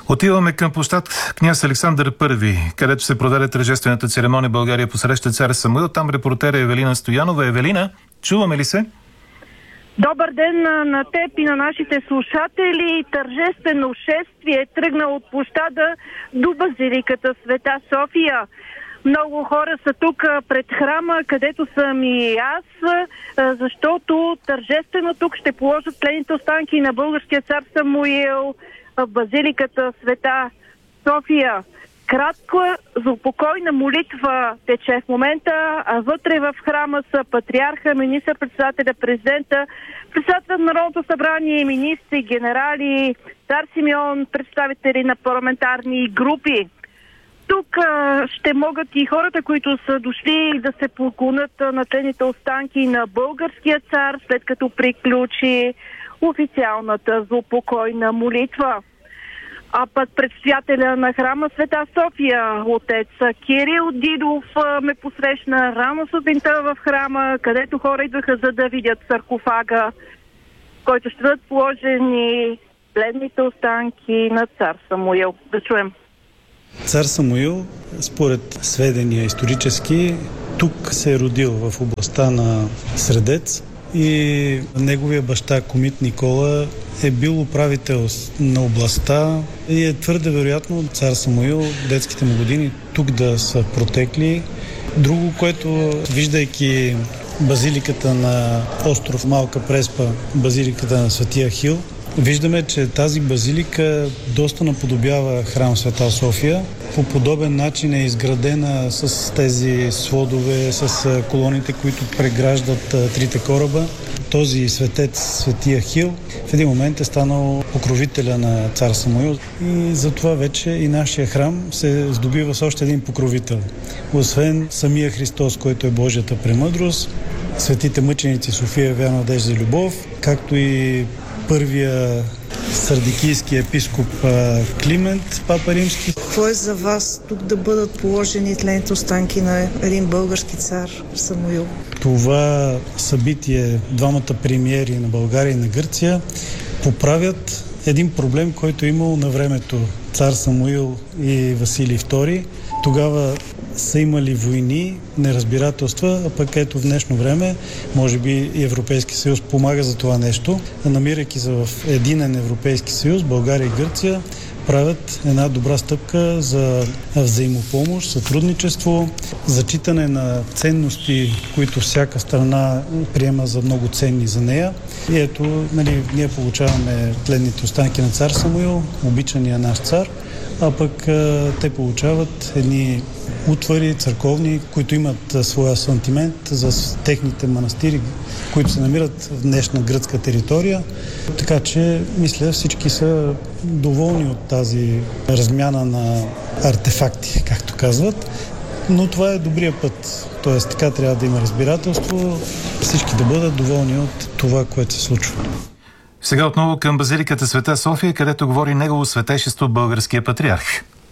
Отиваме към площад Княз Александър I, където се проведе тържествената церемония България посреща цар Самуил. Там репортера Евелина Стоянова. Евелина, чуваме ли се? Добър ден на теб и на нашите слушатели. Тържествено шествие тръгна от площада до базиликата Света София. Много хора са тук пред храма, където съм и аз, защото тържествено тук ще положат следните останки на българския цар Самуил в базиликата Света София. Кратка за упокойна молитва тече в момента, а вътре в храма са патриарха, министър-председателя, президента, председателя на Народното събрание, министри, генерали, цар Симеон, представители на парламентарни групи. Тук ще могат и хората, които са дошли, да се поклонят на следните останки на българския цар, след като приключи официалната заупокойна молитва. А път предстоятеля на храма Света София, отец Кирил Дидов, ме посрещна рано сутринта в храма, където хора идваха за да видят саркофага, в който ще бъдат положени следните останки на цар Самуил. Да чуем. Цар Самуил, според сведения исторически, тук се е родил в областта на Средец и неговия баща Комит Никола е бил управител на областта и е твърде вероятно цар Самуил, детските му години тук да са протекли. Друго, което, виждайки базиликата на остров Малка Преспа, базиликата на Светия Ахил, виждаме, че тази базилика доста наподобява храм Света София. По подобен начин е изградена с тези сводове, с колоните, които преграждат трите кораба. Този светец, Светия Ахил, в един момент е станал покровителя на цар Самуил и затова вече и нашия храм се здобива с още един покровител. Освен самия Христос, който е Божията премъдрост, светите мъченици София, Вяра, Надежда и Любов, както и първия сардикийски епископ Климент, папа римски. Какво е за вас тук да бъдат положени тлените останки на един български цар Самуил? Това събитие, двамата премиери на България и на Гърция, поправят един проблем, който е имал на времето цар Самуил и Василий II. Тогава са имали войни, неразбирателства, а пък ето в днешно време, може би и Европейски съюз помага за това нещо. Намирайки се в единен Европейски съюз, България и Гърция правят една добра стъпка за взаимопомощ, сътрудничество, зачитане на ценности, които всяка страна приема за много ценни за нея. И ето, ние получаваме тленните останки на цар Самуил, обичания наш цар, а пък те получават едни утвари църковни, които имат своя сантимент за техните манастири, които се намират в днешна гръцка територия. Така че, мисля, всички са доволни от тази размяна на артефакти, както казват. Но това е добрия път. Тоест, така трябва да има разбирателство, всички да бъдат доволни от това, което се случва. Сега отново към базиликата Света София, където говори негово светейшество българския патриарх.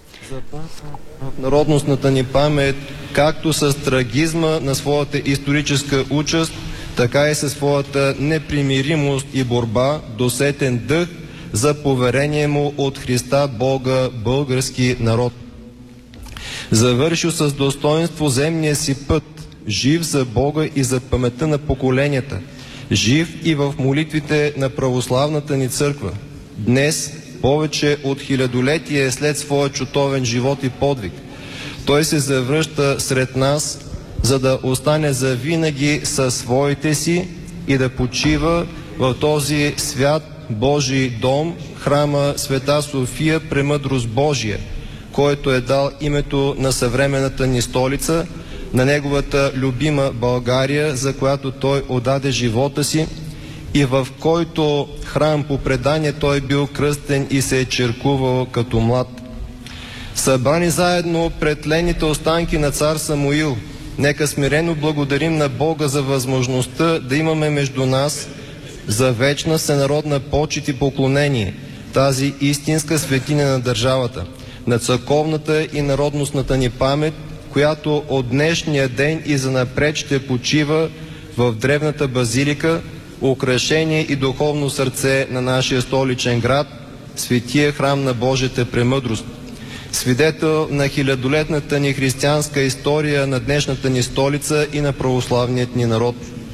В народностната ни памет, както с трагизма на своята историческа участ, така и със своята непримиримост и борба, досетен дъх за поверение му от Христа Бога български народ. Завършил с достоинство земния си път, жив за Бога и за паметта на поколенията, жив и в молитвите на православната ни църква. Днес, повече от хилядолетие след своя чутовен живот и подвиг, той се завръща сред нас, за да остане завинаги със своите си и да почива в този свят Божий дом, храма Света София, премъдрост Божия, който е дал името на съвременната ни столица, на неговата любима България, за която той отдаде живота си и в който храм по предание той бил кръстен и се е черкувал като млад. Събрани заедно пред тленните останки на цар Самуил, нека смирено благодарим на Бога за възможността да имаме между нас за вечна всенародна почит и поклонение тази истинска светиня на държавата, на църковната и народностната ни памет, която от днешния ден и занапред ще почива в древната базилика, украшение и духовно сърце на нашия столичен град, светия храм на Божията премъдрост, свидетел на хилядолетната ни християнска история на днешната ни столица и на православният ни народ.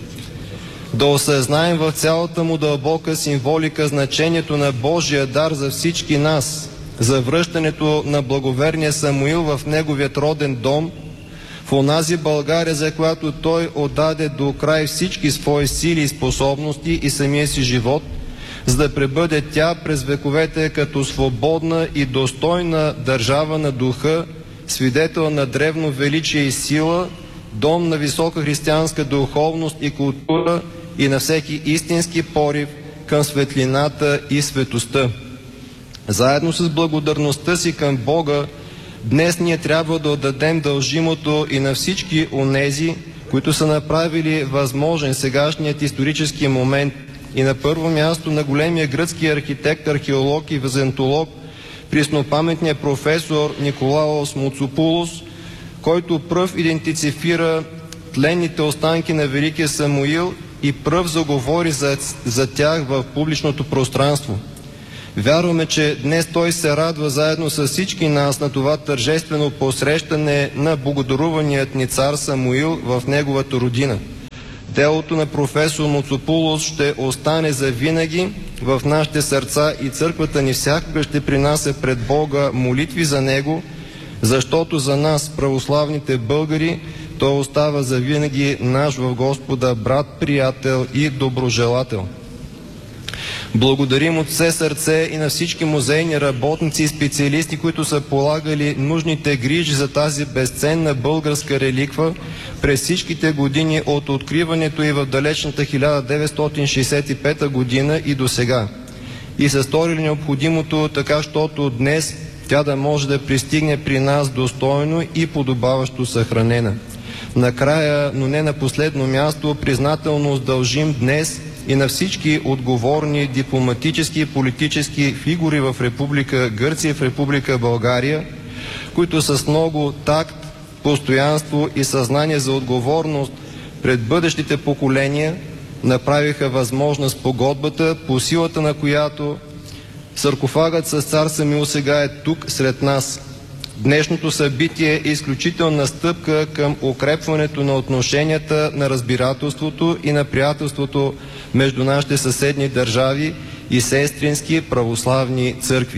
Да осъзнаем в цялата му дълбока символика значението на Божия дар за всички нас, за връщането на благоверния Самуил в неговият роден дом, в онази България, за която той отдаде до край всички свои сили и способности и самия си живот, за да пребъде тя през вековете като свободна и достойна държава на духа, свидетел на древно величие и сила, дом на висока християнска духовност и култура и на всеки истински порив към светлината и светостта. Заедно с благодарността си към Бога, днес ние трябва да отдадем дължимото и на всички онези, които са направили възможен сегашният исторически момент, и на първо място на големия гръцки архитект, археолог и византолог, преснопаметният професор Николаос Муцопулос, който пръв идентифицира тленните останки на великия Самуил и пръв заговори за тях в публичното пространство. Вярваме, че днес той се радва заедно с всички нас на това тържествено посрещане на богодаруваният ни цар Самуил в неговата родина. Делото на професор Муцопулос ще остане завинаги в нашите сърца и църквата ни всякога ще принася пред Бога молитви за него, защото за нас, православните българи, той остава завинаги наш в Господа брат, приятел и доброжелател. Благодарим от все сърце и на всички музейни работници и специалисти, които са полагали нужните грижи за тази безценна българска реликва през всичките години от откриването и в далечната 1965 година и до сега. И са сторили необходимото така, щото днес тя да може да пристигне при нас достойно и подобаващо съхранена. Накрая, но не на последно място, признателност дължим днес и на всички отговорни дипломатически и политически фигури в Република Гърция и в Република България, които с много такт, постоянство и съзнание за отговорност пред бъдещите поколения направиха възможна спогодбата, по силата на която саркофагът с цар Самуил сега е тук сред нас. Днешното събитие е изключителна стъпка към укрепването на отношенията на разбирателството и на приятелството между нашите съседни държави и сестрински православни църкви.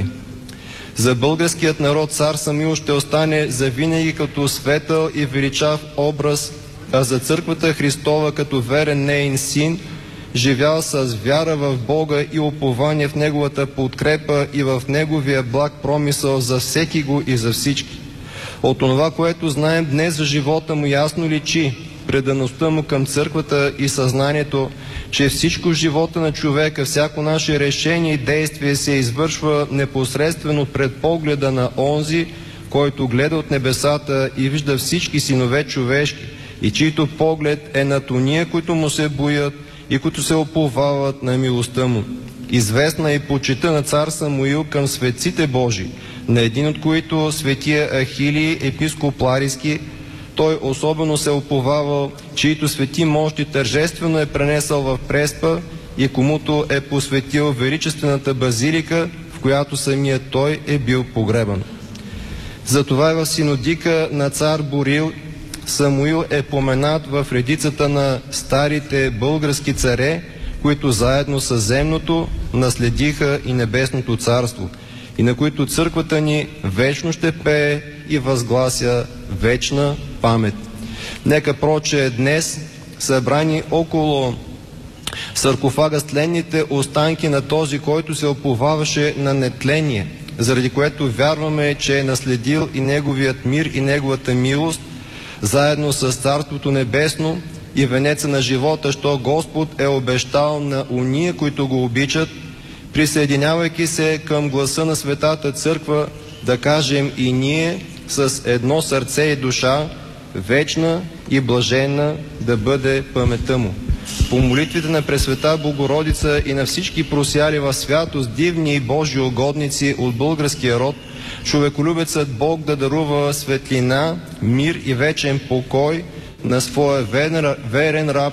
За българският народ цар Самуил ще остане завинаги като светъл и величав образ, а за църквата Христова като верен неин син, живял с вяра в Бога и упование в Неговата подкрепа и в Неговия благ промисъл за всеки го и за всички. От това, което знаем днес за живота му, ясно личи предаността му към църквата и съзнанието, че всичко в живота на човека, всяко наше решение и действие се извършва непосредствено пред погледа на онзи, който гледа от небесата и вижда всички синове човешки, и чийто поглед е над ония, които му се боят и които се уповават на милостта му. Известна и почита на цар Самуил към светците Божии, на един от които светия Ахилий, епископ Ларийски, той особено се уповавал, чието свети мощи тържествено е пренесъл в Преспа и комуто е посветил величествената базилика, в която самият той е бил погребан. Затова и в синодика на цар Борил Самуил е поменат в редицата на старите български царе, които заедно с земното наследиха и небесното царство, и на които църквата ни вечно ще пее и възглася вечна памет. Нека проче днес, събрани около саркофага с тленните останки на този, който се уповаваше на нетление, заради което вярваме, че е наследил и неговият мир и неговата милост, заедно с Царството Небесно и венеца на живота, що Господ е обещал на уния, които го обичат, присъединявайки се към гласа на Светата Църква, да кажем и ние с едно сърце и душа, вечна и блажена да бъде паметта му. По молитвите на Пресвета Богородица и на всички просяли в святост, дивни и Божи угодници от българския род, човеколюбецът Бог да дарува светлина, мир и вечен покой на своя верен раб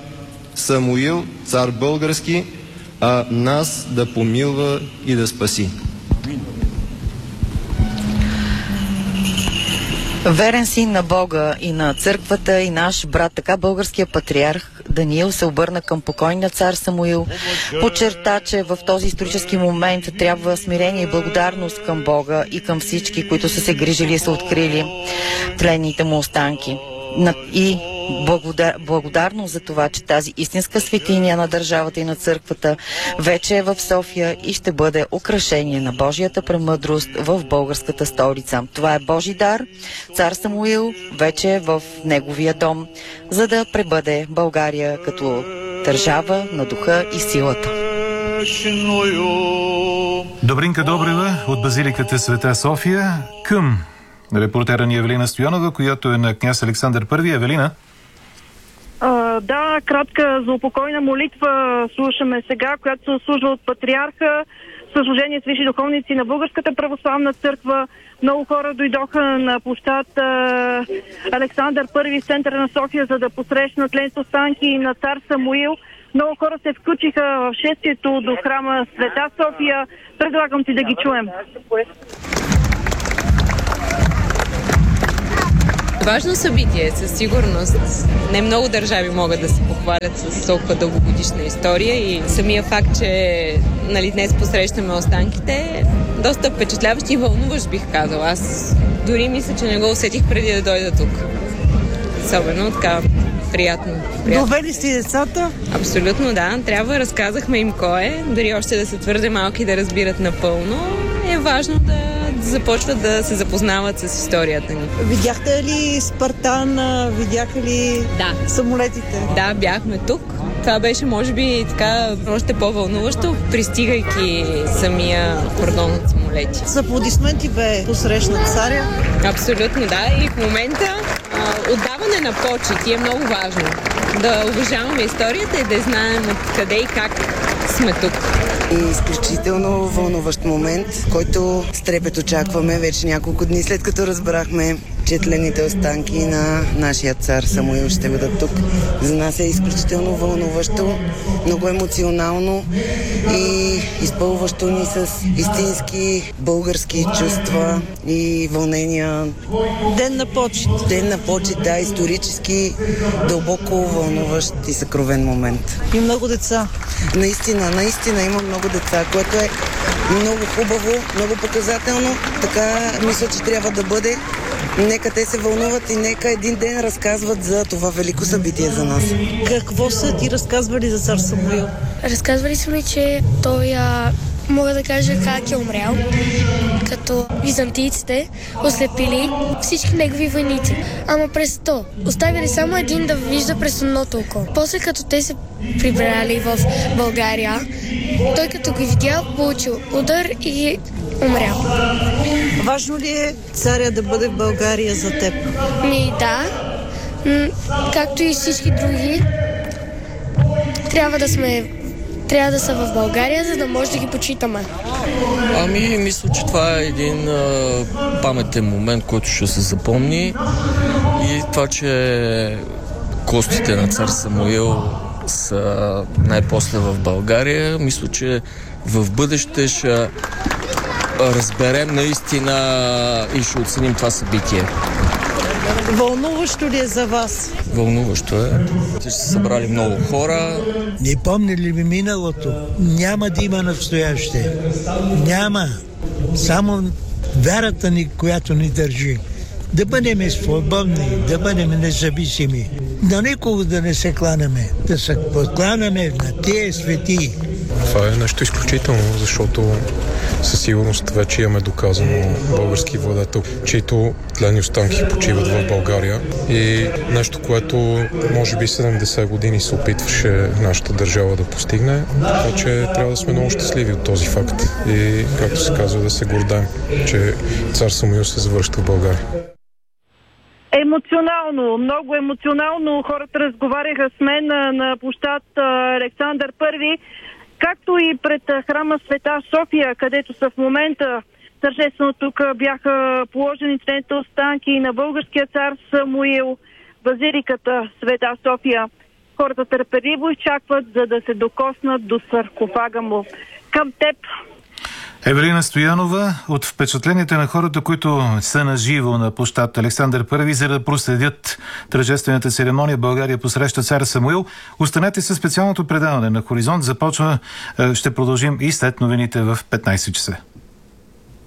Самуил, цар български, а нас да помилва и да спаси. Верен син на Бога и на църквата и наш брат, така българския патриарх Даниил се обърна към покойния цар Самуил, подчерта, че в този исторически момент трябва смирение и благодарност към Бога и към всички, които са се грижили и са открили тленните му останки. И благодарност за това, че тази истинска светиня на държавата и на църквата вече е в София и ще бъде украшение на Божията премъдрост в българската столица. Това е Божи дар. Цар Самуил вече е в неговия дом, за да пребъде България като държава на духа и силата. Добринка Добрева от базиликата Света София към репортера ни Евелина Стоянова, която е на княз Александър I. Евелина? Да, кратка заупокойна молитва слушаме сега, която се служва от патриарха, съслужение с висши духовници на Българската православна църква. Много хора дойдоха на площад Александър I в центъра на София, за да посрещнат тлените останки на цар Самуил. Много хора се включиха в шествието до храма Света София. Предлагам ти да ги чуем. Важно събитие, със сигурност. Не много държави могат да се похвалят с толкова дългогодишна история и самия факт, че днес посрещаме останките, доста впечатляващ и вълнуващ, бих казала. Аз дори мисля, че не го усетих преди да дойда тук. Особено така приятно. Довели си децата? Абсолютно, да. Трябва, разказахме им кой е. Дори още да са твърде малки да разбират напълно. Е важно да започват да се запознават с историята ни. Видяхте ли Спартан? Видяха ли самолетите? Да, бяхме тук. Това беше, може би, така още по-вълнуващо, пристигайки самия кордон от самолети. С аплодисменти бе посрещнат царя? Абсолютно, да. И в момента отдаване на почет е много важно. Да уважаваме историята и да знаем откъде и как сме тук. И изключително вълнуващ момент, който с трепет очакваме вече няколко дни след като разбрахме, че тлените останки на нашия цар Самуил ще бъдат тук. За нас е изключително вълнуващо, много емоционално и изпълващо ни с истински български чувства и вълнения. Ден на почет. Ден на почет, да, исторически дълбоко вълнуващ и съкровен момент. И много деца. Наистина има много деца, което е много хубаво, много показателно. Така мисля, че трябва да бъде. Нека те се вълнуват и нека един ден разказват за това велико събитие за нас. Какво са ти разказвали за цар Самуил? Разказвали са ми, че той мога да кажа как е умрял, като византийците ослепили всички негови войници. Ама през то оставили само един да вижда през едното око. После като те се прибрали в България, той като го видял, получил удар и умрял. Важно ли е царя да бъде в България за теб? Да, както и всички други, трябва да са в България, за да може да ги почитаме. Мисля, че това е един паметен момент, който ще се запомни. И това, че костите на цар Самуил са най-после в България, мисля, че в бъдеще ще разберем наистина и ще оценим това събитие. Вълнуващо ли е за вас? Вълнуващо е. Ще се събрали много хора. Не помни ли ми миналото? Няма да има настояще. Няма. Само вярата ни, която ни държи. Да бъдем свободни, да бъдем независими. На никого да не се кланяме. Да се подкланяме на тия свети. Това е нещо изключително, защото със сигурност вече имаме доказано български владетел, чието тлени останки почиват в България. И нещо, което може би 70 години се опитваше нашата държава да постигне, така че трябва да сме много щастливи от този факт. И, както се казва, да се гордаем, че цар Самуил се завръща в България. Емоционално, много емоционално. Хората разговаряха с мен на площад Александър I, както и пред храма Света София, където са в момента. Тържествено тук бяха положени тлените останки на българския цар Самуил, базиликата Света София. Хората търпеливо изчакват, за да се докоснат до саркофага му. Към теб. Евелина Стоянова от впечатленията на хората, които са наживо на площад Александър I, за да проследят тържествената церемония България посреща цар Самуил. Останете със специалното предаване на Хоризонт. Ще продължим и след новините в 15 часа.